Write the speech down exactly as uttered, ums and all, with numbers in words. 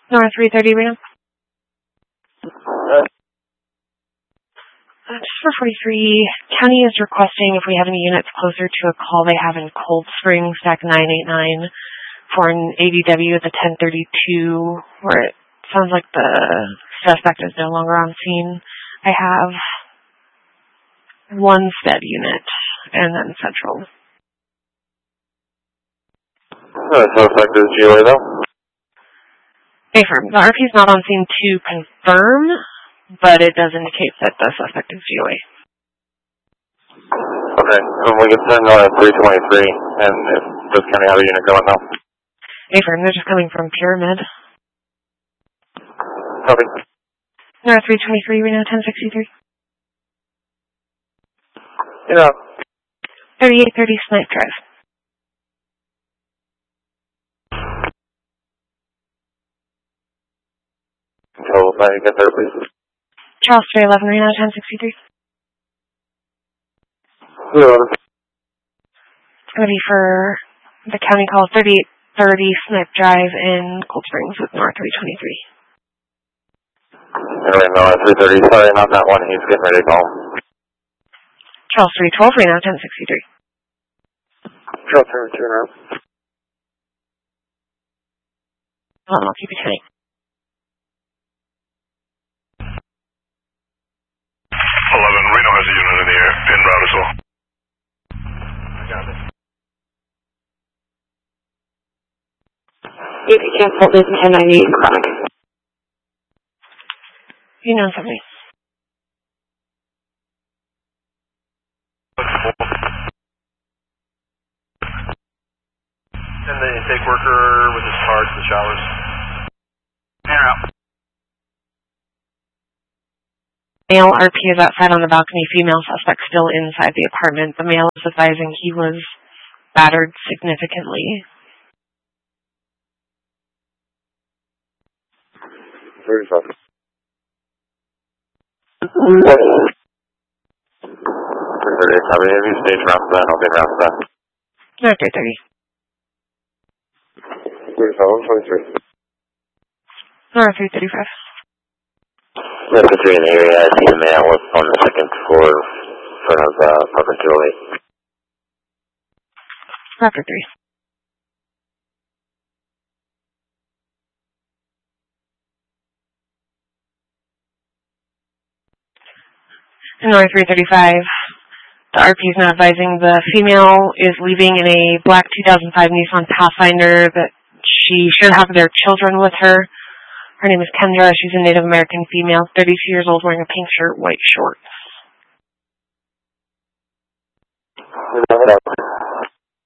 North three thirty Reno. Uh, Uh, just for forty-three, county is requesting if we have any units closer to a call they have in Cold Springs, stack nine eight nine, for an A D W at the ten thirty-two, where it sounds like the suspect is no longer on scene. I have one stead unit, and then central. The suspect is G O A, though? Affirm. The R P is not on scene to confirm, but it does indicate that the suspect is G O A. Okay, so we can send uh, three twenty-three, and if does county have a unit going now? Affirm. They're just coming from Pyramid. Copy. North three twenty-three, Reno ten sixty-three. Yeah. thirty-eight thirty Snipe Drive. Control, plan to get there, please. Charles three eleven, Reno ten sixty-three. Yeah. It's going to be for the county call thirty-eight thirty Snipe Drive in Cold Springs with North three twenty-three. Anyway, no, three thirty, sorry, not that one, he's getting ready to call. Charles three twelve, Reno ten sixty-three. Charles three, turn around. Hold on, I'll keep it tunning. eleven, Reno has a unit in the air, in route as well. I got it. If you cancel this ten ninety-eight chronic. You know something. And the intake worker with his car to the showers. In or out? Male R P is outside on the balcony, female suspect still inside the apartment. The male is advising he was battered significantly. thirty-seven. thirty, copy. Have you stage around for that? I'll get around for that. No, three thirty. thirty-seven, twenty-three. No, three thirty-five. Number three in the area, I see the male on the second floor in front of uh, apartment two oh eight. Raptor three. North three thirty-five. The R P is now advising the female is leaving in a black two thousand five Nissan Pathfinder, that she should have their children with her. Her name is Kendra. She's a Native American female, thirty-two years old, wearing a pink shirt, white shorts.